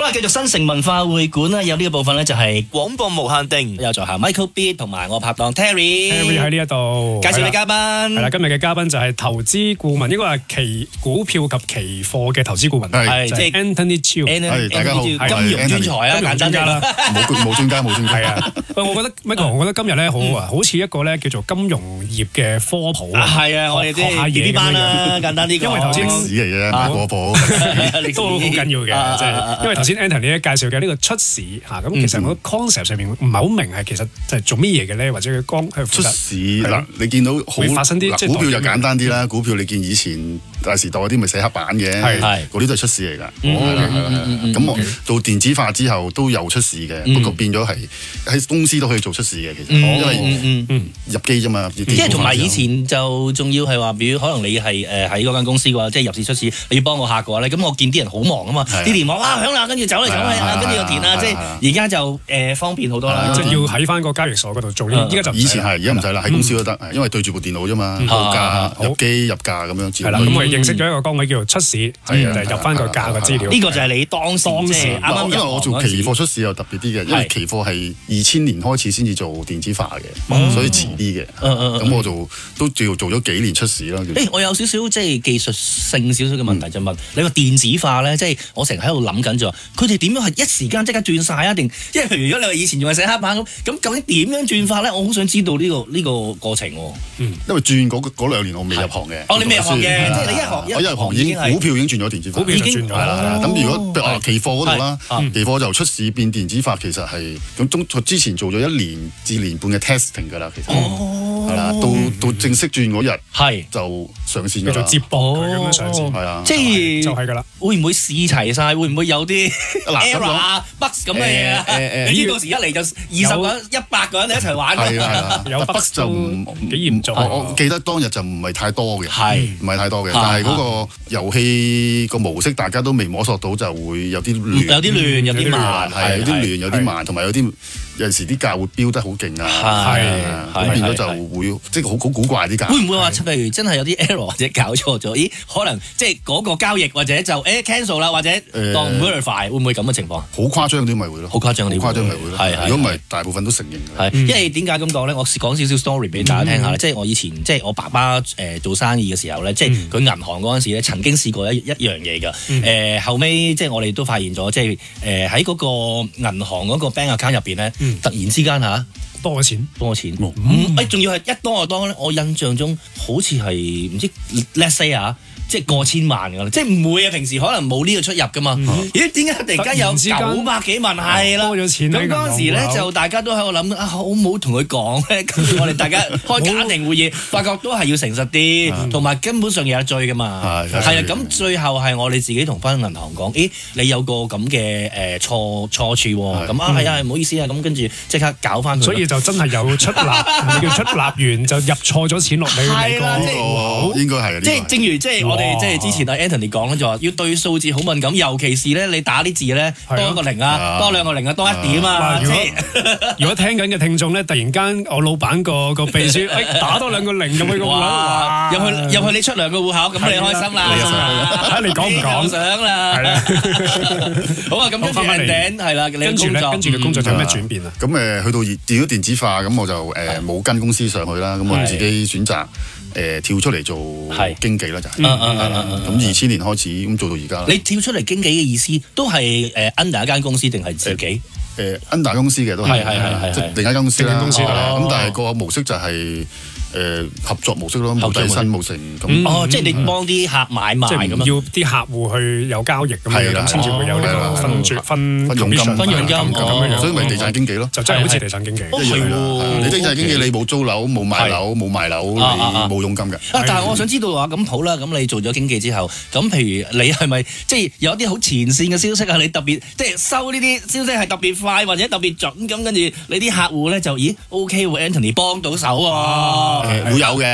啊，繼續新城文化會館啦，有呢個部分咧就係廣播無限定，有在下 Michael B 同埋我拍檔 Terry 喺呢一度介紹你嘉賓。 係啦，今日嘅嘉賓就係投資顧問，應該係股票及期貨嘅投資顧問， 係即係 Anthony Chiu。 大家好，金融專才啊，簡單啲啦， 冇專家。 係啊，喂，我覺得 Michael，我覺得今日咧好啊，好似一個咧叫做金融業嘅科普啊。 係啊，我哋啲 BB 班啦，簡單啲講。 因為頭先歷史嚟嘅科普， 都好緊要嘅，即係因為頭先 Anthony 咧介紹嘅呢個出市嚇，咁其實我 concept 上面唔係好明係其實就係做乜嘢嘅咧，或者佢出市嗱，你見到好發生啲股票就簡單啲啦，股票你見以前大時代嗰啲咪寫黑板嘅，嗰啲都係出市嚟㗎。咁我做電子化之後都有出市嘅，不過變咗係喺公司都可以做出市嘅，其實因為入機啫嘛。 即係同埋以前就仲要係話，比如可能你係喺嗰間公司嘅話，即係入市出市，你要幫我客嘅話咧，咁我見啲人好忙啊嘛，啲電話哇響啦，跟住走嚟走去啊，跟住又填啊，即係而家就方便好多啦。 即係要喺翻個交易所嗰度做呢，依家就以前係，而家唔使啦，喺公司都得，因為對住部電腦啫嘛，報價、入機、入價咁樣。 係啦，咁我哋認識咗一個崗位叫做出市，就係入翻個價嘅資料。 呢個就係你當時啱啱因為我做期貨出市又特別啲嘅，因為期貨係2000年開始先至做電子化嘅，所以遲啲嘅。咁我都做咗幾年出市啦。 我有少少即係技術性少少嘅問題就問你個電子化咧，即係我成日喺度諗緊就話，佢哋點樣係一時間即刻轉晒啊？定因為譬如如果你話以前仲係寫黑板咁究竟點樣轉法咧？我好想知道呢個過程喎。 因為轉嗰2年我未入行嘅。 哦，你未入行嘅，即係你我一入行已經股票已經轉咗電子化， 股票就轉咗啦。 咁如果譬如期貨嗰度啦，期貨就出市變電子化，其實係咁之前做咗1年至年半嘅 testing 㗎啦，其實係啦，到正式轉嗰日就上線㗎啦， 叫做接駁佢咁樣上線， 係啊， 即係就係㗎啦。 會唔會試齊晒？會唔會有啲 error bug 咁嘅嘢啊？你知到時一嚟就20個人、100個人一齊玩㗎， 係啊， 有 bug 就幾嚴重。 我記得當日就唔係太多嘅，唔係太多嘅，但係嗰個遊戲個模式大家都未摸索到，就會有啲亂， 有啲慢， 係有啲亂，有啲慢，同埋有陣時啲價會飆得好勁啊，咁變咗就會即係好古怪啲價。 會唔會話譬如真係有啲 error 或者搞錯咗？咦，可能即係嗰個交易或者就cancel 啦，或者當唔 verify，會唔會咁嘅情況？ 好誇張啲咪會咯， 好誇張啲， 咪會咯。如果唔係，大部分都承認嘅。 因為點解咁講咧？我講少少 story 俾大家聽下咧。即係我以前即係我爸爸做生意嘅時候咧，即係佢銀行嗰陣時咧，曾經試過一樣嘢㗎。後尾即係我哋都發現咗，即係喺嗰個銀行嗰個 bank account 入邊咧，突然之間多咗錢， 仲要係一多就多咧。我印象中好似係唔知 let's say 即係過千萬㗎啦，即係唔會啊！平時可能冇呢個出入㗎嘛。咦？點解突然間有900幾萬？係啦， 多咗錢。 咁嗰陣時咧就大家都喺度諗好唔好同佢講咧？跟住我哋大家開家庭會議，發覺都係要誠實啲，同埋根本上有得追㗎嘛。係啦，咁最後係我哋自己同翻銀行講，咦，你有個咁嘅錯處喎，咁係啊，唔好意思啊，咁跟住即刻搞翻佢。 所以就真係有出納，叫出納完就入錯咗錢落你係啦， 應該係。 即係正如即係我哋即係之前Anthony 講咧，就話要對數字好敏感，尤其是咧你打啲字咧多一個零啊，多2個零啊，多1點啊。 如果聽緊嘅聽眾咧，突然間我老闆個秘書打多2個零入去個戶口， 入去你出糧個戶口，咁你開心啦。 睇你講唔講？ 想啦。係啦。好啊，咁跟住頂係啦，跟住嘅工作有咩轉變啊？ 咁去到變咗電子化，咁我就冇跟公司上去啦，咁我自己選擇跳出嚟做經紀啦，就係。咁2000年開始咁做到而家啦。 你跳出嚟經紀嘅意思都係under 一間公司定係自己 ？under 公司嘅都係，即係另一間公司啦。咁但係個模式就係合作模式咯，冇底薪冇成咁。 即係你幫啲客買賣咁樣， 要啲客戶去有交易咁樣，咁先至會有呢個分佣金咁樣， 所以咪地產經紀咯， 就真係好似地產經紀一樣啦。你地產經紀你冇租樓冇買樓冇賣樓，你冇佣金㗎。 但係我想知道話咁好啦，咁你做咗經紀之後，咁譬如你係咪即係有啲好前線嘅消息啊？你特別即係收呢啲消息係特別快或者特別準咁，跟住你啲客戶咧就咦 OK 喎 ，Anthony 幫到手喎。 會有嘅。